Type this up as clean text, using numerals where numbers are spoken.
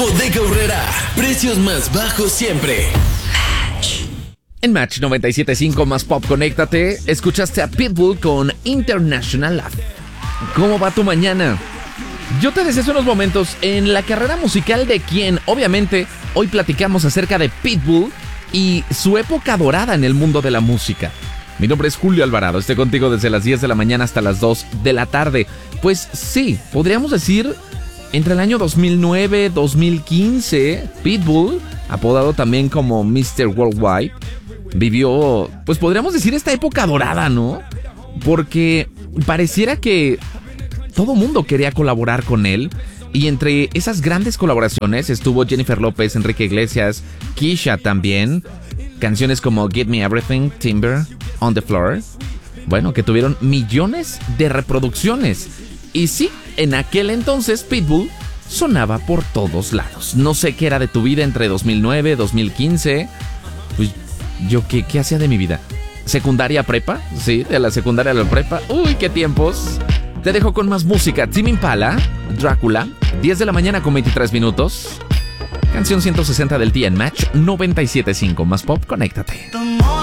Bodega Aurrerá, precios más bajos siempre. En Match 97.5 más Pop, conéctate. Escuchaste a Pitbull con International Love. ¿Cómo va tu mañana? Yo te decía hace unos momentos en la carrera musical de quién. Obviamente, hoy platicamos acerca de Pitbull y su época dorada en el mundo de la música. Mi nombre es Julio Alvarado, estoy contigo desde las 10 de la mañana hasta las 2 de la tarde. Pues sí, podríamos decir entre el año 2009 2015, Pitbull, apodado también como Mr. Worldwide, vivió, pues podríamos decir esta época dorada, ¿no? Porque pareciera que todo mundo quería colaborar con él. Y entre esas grandes colaboraciones estuvo Jennifer López, Enrique Iglesias, Kesha también. Canciones como Give Me Everything, Timber, On the Floor. Bueno, que tuvieron millones de reproducciones. Y sí, en aquel entonces Pitbull sonaba por todos lados. No sé qué era de tu vida entre 2009, 2015. Pues yo, ¿qué hacía de mi vida? ¿Secundaria prepa? Sí, de la secundaria a la prepa. Uy, qué tiempos. Te dejo con más música. Tame Impala, Drácula, 10 de la mañana con 23 minutos. Canción 160 del día en Match 97.5 más Pop, conéctate.